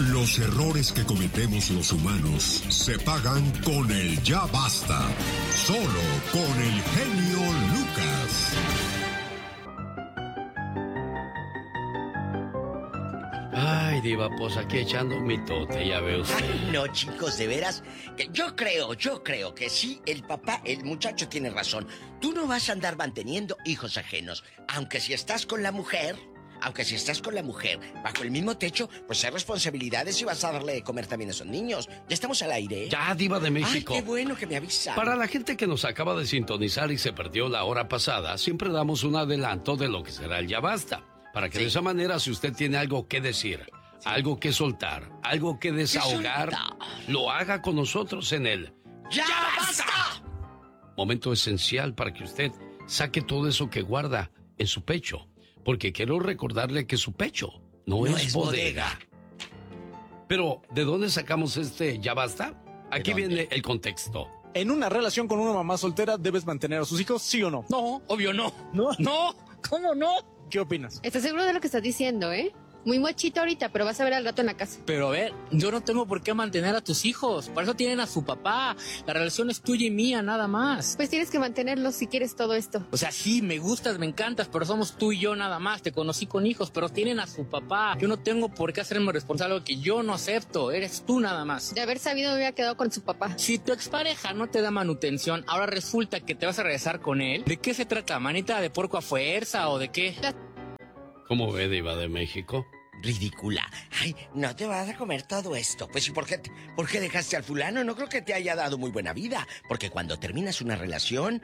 Los errores que cometemos los humanos se pagan con el ya basta. Solo con el genio Lucas. Ay, Diva, pues aquí echando un mitote, ya ve usted. Ay, no, chicos, de veras. Yo creo que sí, el muchacho tiene razón. Tú no vas a andar manteniendo hijos ajenos. Aunque si estás con la mujer, bajo el mismo techo, pues hay responsabilidades y vas a darle de comer también a esos niños. Ya estamos al aire, ¿eh? Ya, Diva de México. Ay, qué bueno que me avisan. Para la gente que nos acaba de sintonizar y se perdió la hora pasada, siempre damos un adelanto de lo que será el Ya Basta. Para que de esa manera, si usted tiene algo que decir, algo que soltar, algo que desahogar, lo haga con nosotros en el ¡Ya Basta! Momento esencial para que usted saque todo eso que guarda en su pecho. Porque quiero recordarle que su pecho no es bodega. Pero, ¿de dónde sacamos este Ya Basta? Aquí viene el contexto. ¿En una relación con una mamá soltera debes mantener a sus hijos, sí o no? No, obvio no. ¿No? ¿Cómo no? ¿Qué opinas? ¿Estás seguro de lo que estás diciendo, Muy mochito ahorita, pero vas a ver al rato en la casa. Pero a ver, yo no tengo por qué mantener a tus hijos. Para eso tienen a su papá. La relación es tuya y mía, nada más. Pues tienes que mantenerlos si quieres todo esto. O sea, sí, me gustas, me encantas, pero somos tú y yo nada más. Te conocí con hijos, pero tienen a su papá. Yo no tengo por qué hacerme responsable de lo que yo no acepto. Eres tú nada más. De haber sabido me hubiera quedado con su papá. Si tu expareja no te da manutención, ahora resulta que te vas a regresar con él. ¿De qué se trata? ¿Manita de puerco a fuerza o de qué? ¿Cómo ve, Diva de México? Ridícula. Ay, no te vas a comer todo esto. Pues, ¿y por qué dejaste al fulano? No creo que te haya dado muy buena vida. Porque cuando terminas una relación,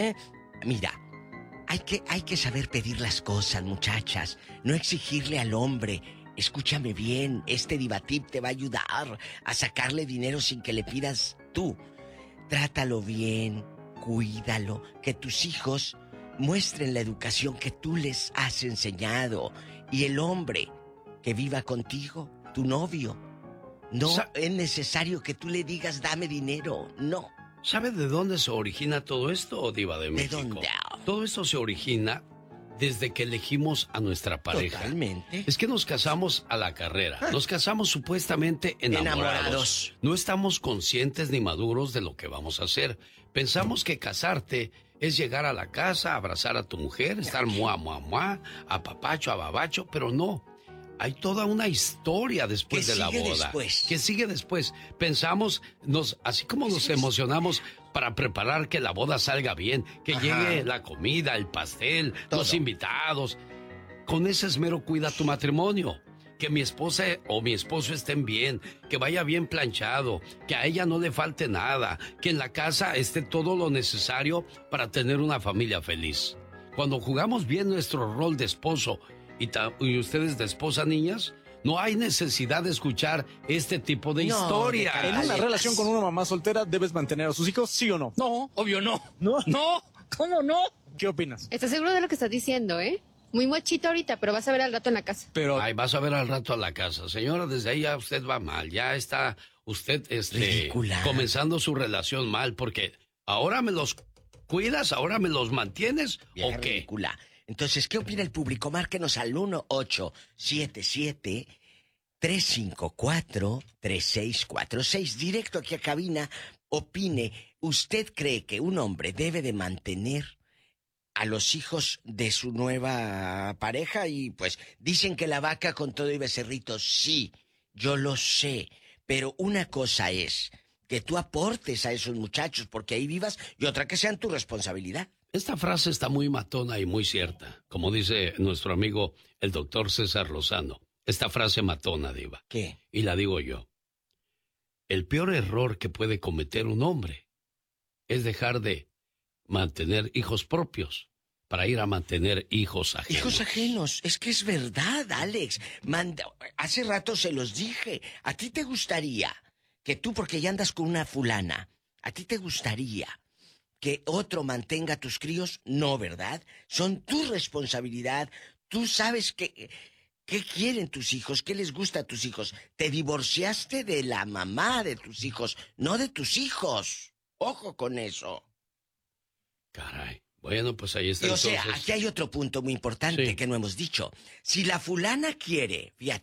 mira, hay que saber pedir las cosas, muchachas. No exigirle al hombre. Escúchame bien, este Divatip te va a ayudar a sacarle dinero sin que le pidas tú. Trátalo bien, cuídalo, que tus hijos muestren la educación que tú les has enseñado. Y el hombre que viva contigo, tu novio, no es necesario que tú le digas dame dinero, no. ¿Sabe de dónde se origina todo esto, Diva de México? ¿De dónde? Todo esto se origina desde que elegimos a nuestra pareja. Totalmente. Es que nos casamos a la carrera. Nos casamos supuestamente enamorados. No estamos conscientes ni maduros de lo que vamos a hacer. Pensamos que casarte es llegar a la casa, abrazar a tu mujer, estar muá, apapacho, ababacho, pero no. Hay toda una historia después de la boda. ¿Qué sigue después? Pensamos, así como nos emocionamos para preparar que la boda salga bien, que llegue la comida, el pastel, los invitados. Con ese esmero cuida tu matrimonio. Que mi esposa o mi esposo estén bien, que vaya bien planchado, que a ella no le falte nada, que en la casa esté todo lo necesario para tener una familia feliz. Cuando jugamos bien nuestro rol de esposo y ustedes de esposa, niñas, no hay necesidad de escuchar este tipo de historia. ¿En una relación con una mamá soltera debes mantener a sus hijos, sí o no? No, obvio no. ¿No? ¿Cómo no? ¿Qué opinas? ¿Estás seguro de lo que estás diciendo, Muy mochito ahorita, pero vas a ver al rato en la casa. Pero... Ay, vas a ver al rato a la casa. Señora, desde ahí ya usted va mal. Ya está usted comenzando su relación mal, porque ahora me los cuidas, ahora me los mantienes, ¿o qué? Ridícula. Entonces, ¿qué opina el público? Márquenos al 1877-354-3646. Directo aquí a cabina. Opine, ¿usted cree que un hombre debe de mantener a los hijos de su nueva pareja? Y pues dicen que la vaca con todo y becerritos, sí, yo lo sé. Pero una cosa es que tú aportes a esos muchachos porque ahí vivas, y otra que sean tu responsabilidad. Esta frase está muy matona y muy cierta, como dice nuestro amigo el doctor César Lozano. Esta frase matona, Diva. ¿Qué? Y la digo yo. El peor error que puede cometer un hombre es dejar de mantener hijos propios para ir a mantener hijos ajenos. Hijos ajenos, es que es verdad, Alex. Hace rato se los dije. ¿A ti te gustaría que tú, porque ya andas con una fulana, a ti te gustaría que otro mantenga a tus críos? No, ¿verdad? Son tu responsabilidad. Tú sabes qué quieren tus hijos, qué les gusta a tus hijos. Te divorciaste de la mamá de tus hijos, no de tus hijos. Ojo con eso. Caray. Bueno, pues ahí está. O sea, aquí hay otro punto muy importante que no hemos dicho. Si la fulana quiere, fíjate,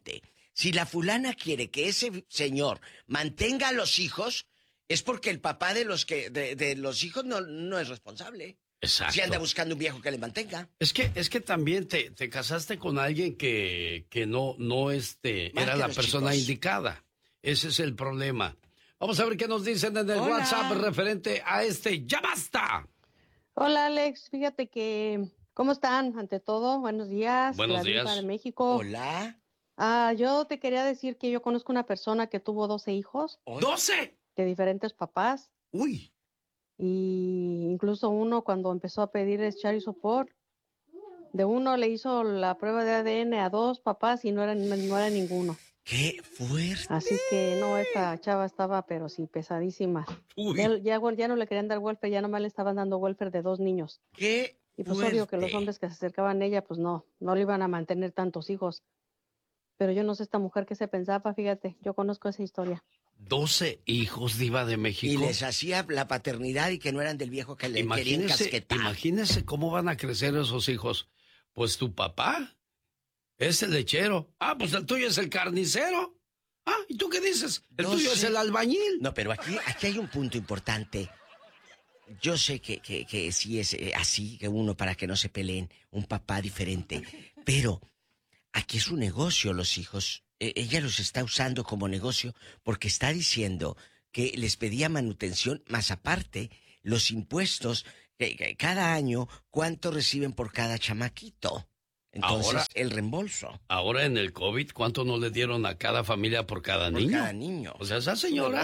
Si la fulana quiere que ese señor mantenga a los hijos, es porque el papá de los hijos no es responsable. Exacto. Si anda buscando un viejo que le mantenga. Es que también te casaste con alguien que no era la persona indicada. Ese es el problema. Vamos a ver qué nos dicen en el WhatsApp referente a ¡Ya basta! Hola, Alex. Fíjate que... ¿Cómo están? Ante todo, buenos días. Buenos días. De México. Hola. Yo te quería decir que yo conozco una persona que tuvo 12 hijos. ¡12! De diferentes papás. ¡Uy! Y incluso uno cuando empezó a pedir child support, de uno le hizo la prueba de ADN a 2 papás y no era ninguno. ¡Qué fuerte! Así que no, esta chava estaba, pero sí, pesadísima. Ya no le querían dar welfare, ya nomás le estaban dando welfare de 2 niños. ¡Qué Y pues fuerte! obvio que los hombres que se acercaban a ella, pues no le iban a mantener tantos hijos. Pero yo no sé esta mujer qué se pensaba, fíjate, yo conozco esa historia. 12 hijos, Diva de México. Y les hacía la paternidad y que no eran del viejo que le querían casquetar. Imagínese cómo van a crecer esos hijos. Pues tu papá es el lechero. Pues el tuyo es el carnicero. ¿Y tú qué dices? El tuyo es el albañil. No, pero aquí hay un punto importante. Yo sé que sí es así, que uno para que no se peleen, un papá diferente. Pero aquí es un negocio, los hijos. Ella los está usando como negocio porque está diciendo que les pedía manutención, más aparte, los impuestos, cada año, ¿cuánto reciben por cada chamaquito? Entonces, ahora, el reembolso. Ahora en el COVID, ¿cuánto no le dieron a cada familia por cada niño? Por cada niño. O sea, esa señora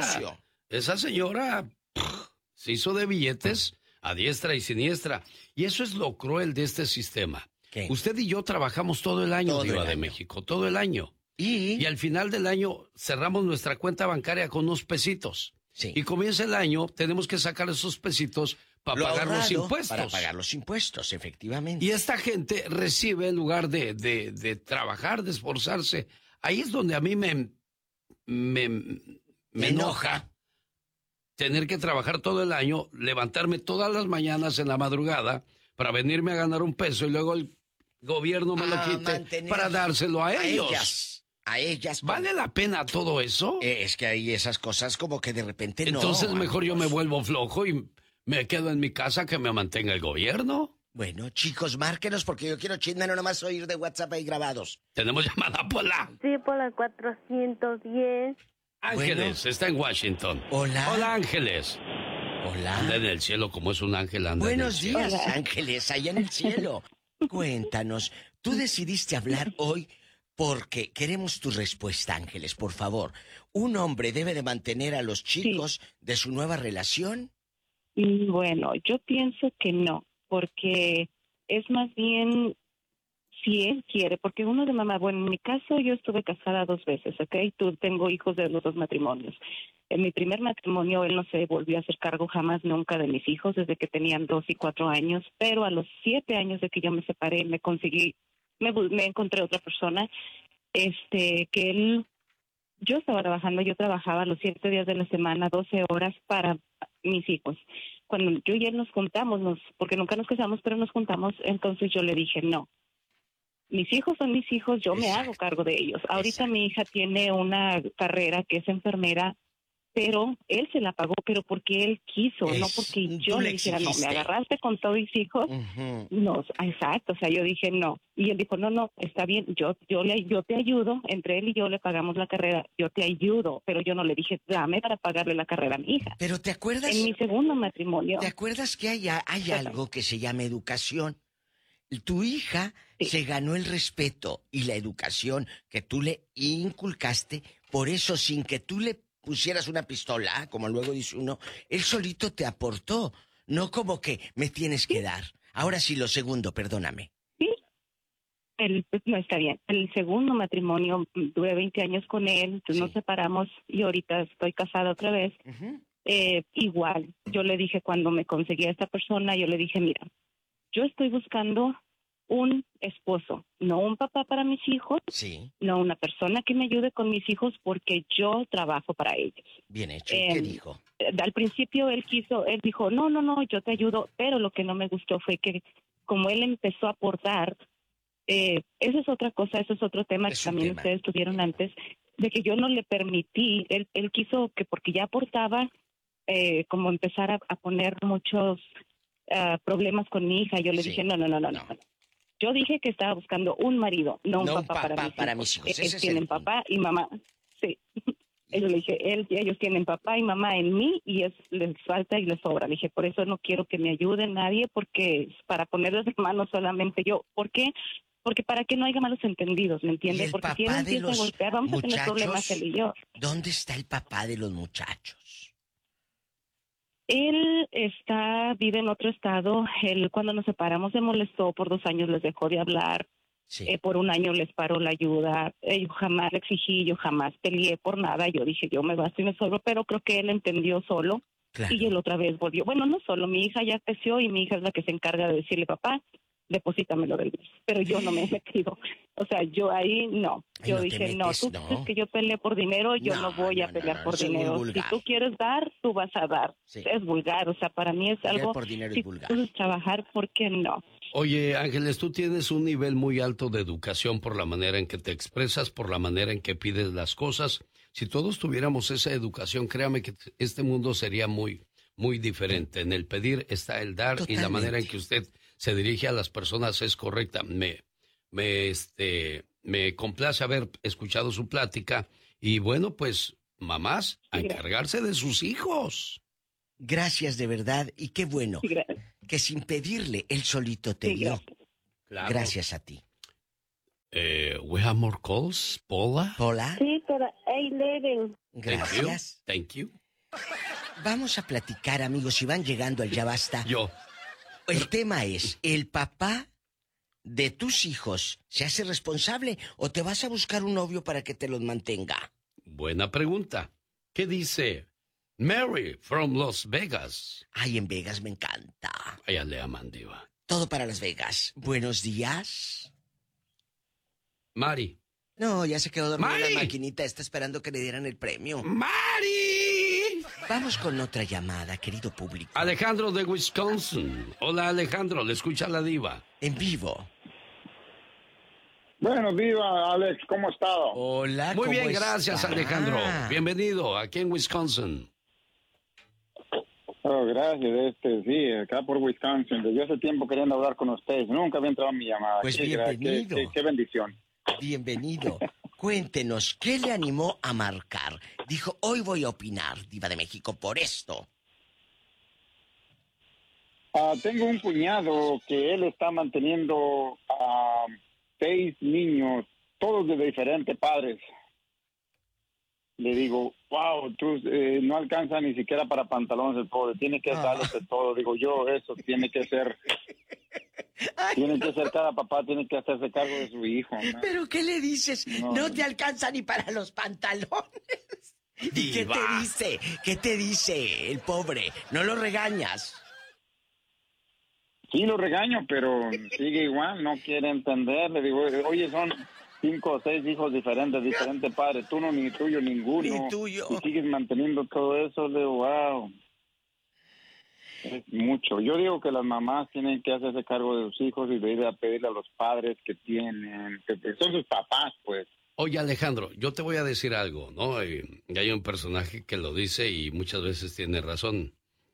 se hizo de billetes a diestra y siniestra. Y eso es lo cruel de este sistema. ¿Qué? Usted y yo trabajamos todo el año, Diva de México, todo el año. Y al final del año cerramos nuestra cuenta bancaria con unos pesitos. Sí. Y comienza el año, tenemos que sacar esos pesitos para pagar los impuestos. Para pagar los impuestos, efectivamente. Y esta gente recibe en lugar de trabajar, de esforzarse. Ahí es donde a mí me enoja tener que trabajar todo el año, levantarme todas las mañanas en la madrugada para venirme a ganar un peso y luego el gobierno me lo quite para dárselo a ellos. A ellas. ¿Vale la pena todo eso? Es que hay esas cosas como que de repente Entonces mejor yo me vuelvo flojo y me quedo en mi casa que me mantenga el gobierno. Bueno, chicos, márquenos porque yo quiero chisme, no nomás oír de WhatsApp ahí grabados. Tenemos llamada, Pola. Sí, Pola 410. Ángeles, está en Washington. Hola. Hola, Ángeles. Hola. Anda en el cielo como es un ángel, anda Buenos en el días, cielo. Ángeles, allá en el cielo. Cuéntanos, tú decidiste hablar hoy porque queremos tu respuesta, Ángeles, por favor. ¿Un hombre debe de mantener a los chicos de su nueva relación? Bueno, yo pienso que no, porque es más bien si él quiere, porque uno de mamá, bueno, en mi caso yo estuve casada 2 veces, ¿ok? Tengo hijos de los 2 matrimonios. En mi primer matrimonio él no se volvió a hacer cargo jamás nunca de mis hijos desde que tenían 2 y 4 años, pero a los 7 años de que yo me separé me encontré otra persona, que él, yo estaba trabajando, yo trabajaba los 7 días de la semana, 12 horas para mis hijos. Cuando yo y él nos juntamos, porque nunca nos casamos, pero nos juntamos, entonces yo le dije, no, mis hijos son mis hijos, yo me hago cargo de ellos. Ahorita mi hija tiene una carrera que es enfermera, pero él se la pagó, pero porque él quiso, no porque yo le dijera, no, me agarraste con todos mis hijos. No, exacto, o sea, yo dije no. Y él dijo, no, está bien, yo te ayudo, entre él y yo le pagamos la carrera, yo te ayudo, pero yo no le dije, dame para pagarle la carrera a mi hija. Pero ¿te acuerdas? En mi segundo matrimonio. ¿Te acuerdas que hay algo que se llama educación? Tu hija se ganó el respeto y la educación que tú le inculcaste, por eso sin que tú le pusieras una pistola, como luego dice uno, él solito te aportó, no como que me tienes que dar. Ahora sí, lo segundo, perdóname. Sí, no está bien. El segundo matrimonio, duré 20 años con él, entonces nos separamos y ahorita estoy casada otra vez. Igual, yo le dije cuando me conseguí a esta persona, yo le dije, mira, yo estoy buscando un esposo, no un papá para mis hijos, no una persona que me ayude con mis hijos porque yo trabajo para ellos. Bien hecho. ¿Qué dijo? Al principio él dijo, no, yo te ayudo, pero lo que no me gustó fue que como él empezó a aportar, esa es otra cosa, eso es otro tema que también ustedes tuvieron antes, de que yo no le permití, él quiso que porque ya aportaba, como empezar a poner muchos problemas con mi hija. Yo le dije, no. Yo dije que estaba buscando un marido, no un papá para mis hijos. Ellos tienen papá y mamá. Sí. Yo le dije, ellos tienen papá y mamá en mí y les falta y les sobra. Le dije, por eso no quiero que me ayude nadie, porque para ponerles de mano solamente yo. ¿Por qué? Porque para que no haya malos entendidos, ¿me entiendes? Porque si él empieza a golpear, vamos a tener problemas él y yo. ¿Dónde está el papá de los muchachos? Él vive en otro estado. Él, cuando nos separamos, se molestó por 2 años, les dejó de hablar. Sí. Por 1 año les paró la ayuda. Yo jamás le exigí, yo jamás peleé por nada. Yo dije, yo me basto y me sobro, pero creo que él entendió solo. Claro. Y él otra vez volvió. Bueno, no solo, mi hija ya creció y mi hija es la que se encarga de decirle, papá, deposítamelo del mes. Pero yo no me he metido. O sea, yo ahí no. Yo dije, tú dices que yo peleé por dinero, yo no voy a pelear por dinero. Si tú quieres dar, tú vas a dar. Sí. Es vulgar, o sea, para mí es algo... por dinero si es vulgar. Puedes trabajar, ¿por qué no? Oye, Ángeles, tú tienes un nivel muy alto de educación por la manera en que te expresas, por la manera en que pides las cosas. Si todos tuviéramos esa educación, créame que este mundo sería muy, muy diferente. En el pedir está el dar. Totalmente. Y la manera en que usted se dirige a las personas es correcta. Me complace haber escuchado su plática. Y bueno, pues, mamás, a encargarse de sus hijos. Gracias, de verdad. Y qué bueno que sin pedirle, él solito te dio. Claro. Gracias a ti. We have more calls, Paula. Sí, pero ahí leven. Gracias. Thank you. Vamos a platicar, amigos, si van llegando al Ya Basta. El tema es, ¿el papá de tus hijos se hace responsable o te vas a buscar un novio para que te los mantenga? Buena pregunta. ¿Qué dice Mary from Las Vegas? Ay, en Vegas me encanta. Allá le aman, diva. Todo para Las Vegas. Buenos días. Mari. No, ya se quedó dormida la maquinita. Está esperando que le dieran el premio. ¡Mari! Vamos con otra llamada, querido público. Alejandro de Wisconsin. Hola, Alejandro. Le escucha la diva. En vivo. Bueno, diva, Alex, ¿cómo está? Hola, muy bien, gracias, Alejandro. Bienvenido aquí en Wisconsin. Oh, gracias, sí, acá por Wisconsin. Desde hace tiempo queriendo hablar con ustedes. Nunca había entrado a mi llamada. Pues bienvenido. Qué bendición. Bienvenido. Cuéntenos, ¿qué le animó a marcar? Dijo, hoy voy a opinar, diva de México, por esto. Tengo un cuñado que él está manteniendo a 6 niños, todos de diferentes padres. Le digo, wow, tú no alcanza ni siquiera para pantalones el pobre, tiene que darles de todo. Digo yo, eso tiene que ser... Tiene que ser, cada papá tiene que hacerse cargo de su hijo, ¿no? ¿Pero qué le dices? No te alcanza ni para los pantalones. ¿Y qué te dice? ¿Qué te dice el pobre? ¿No lo regañas? Sí, lo regaño, pero sigue igual, no quiere entender. Le digo, oye, son 5 o 6 hijos diferentes padres. Tú no, ni tuyo, ninguno. Ni tuyo. Y sigues manteniendo todo eso. Le digo, wow. Es mucho. Yo digo que las mamás tienen que hacerse cargo de sus hijos y de ir a pedirle a los padres que tienen, que son sus papás, pues. Oye, Alejandro, yo te voy a decir algo, ¿no? Y hay un personaje que lo dice y muchas veces tiene razón.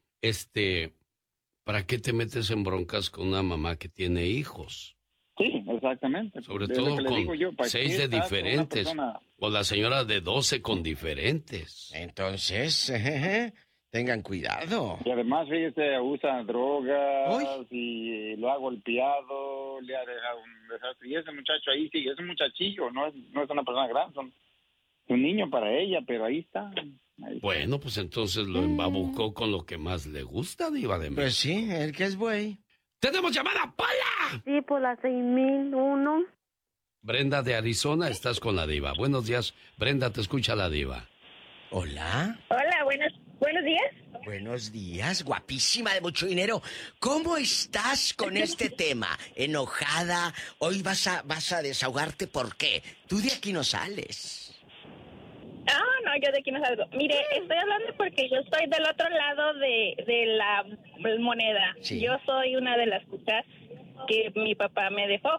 ¿Para qué te metes en broncas con una mamá que tiene hijos? Sí, exactamente. Sobre todo con 6 de diferentes. O la señora de 12 con diferentes. Entonces, tengan cuidado. Y además, fíjese, usa drogas y lo ha golpeado, le ha dejado un desastre. Y ese muchacho ahí, sí, es un muchachillo, no es una persona grande, es un niño para ella, pero ahí está. Bueno, pues entonces lo embabucó con lo que más le gusta, diva de México. Pues sí, el que es güey. ¡Tenemos llamada, Paula! Sí, por la 6001. Brenda de Arizona, estás con la diva. Buenos días, Brenda, te escucha la diva. Hola. Hola, buenos días. Buenos días, guapísima de mucho dinero. ¿Cómo estás con este tema? ¿Enojada? Hoy vas a desahogarte, ¿por qué? Tú de aquí no sales. No, yo de aquí no salgo. Mire, estoy hablando porque yo estoy del otro lado de la moneda. Sí. Yo soy una de las cuchas que mi papá me dejó.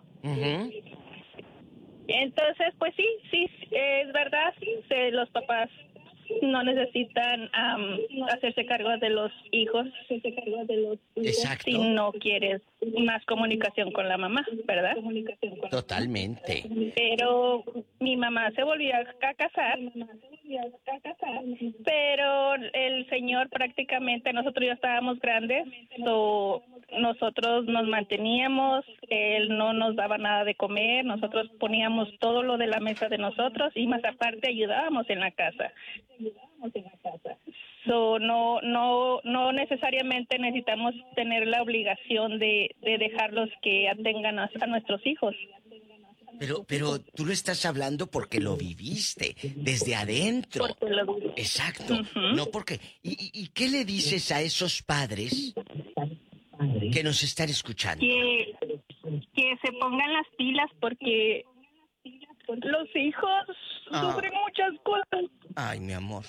Entonces, pues sí, es verdad, los papás no necesitan hacerse cargo de los hijos. Exacto. Si no quieres más comunicación con la mamá, ¿verdad? Totalmente. Pero mi mamá se volvió a casar, pero el señor prácticamente, nosotros ya estábamos grandes, nosotros nos manteníamos, él no nos daba nada de comer, nosotros poníamos todo lo de la mesa de nosotros y más aparte ayudábamos en la casa. No necesariamente necesitamos tener la obligación de dejarlos que atengan a nuestros hijos. Pero tú lo estás hablando porque lo viviste desde adentro. Exacto. No porque. ¿Y qué le dices a esos padres que nos están escuchando? Que se pongan las pilas porque los hijos sufren muchas cosas. Ay, mi amor.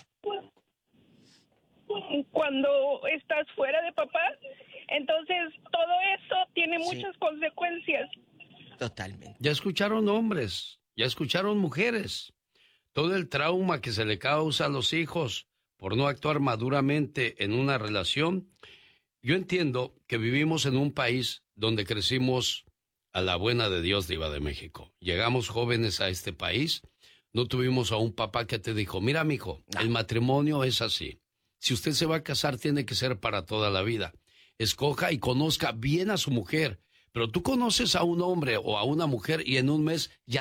Cuando estás fuera de papá, entonces todo eso tiene muchas consecuencias. Totalmente. Ya escucharon hombres, ya escucharon mujeres. Todo el trauma que se le causa a los hijos por no actuar maduramente en una relación. Yo entiendo que vivimos en un país donde crecimos a la buena de Dios, Diva de México. Llegamos jóvenes a este país, no tuvimos a un papá que te dijo, mira, mijo, el matrimonio es así. Si usted se va a casar, tiene que ser para toda la vida. Escoja y conozca bien a su mujer. Pero tú conoces a un hombre o a una mujer y en un mes ya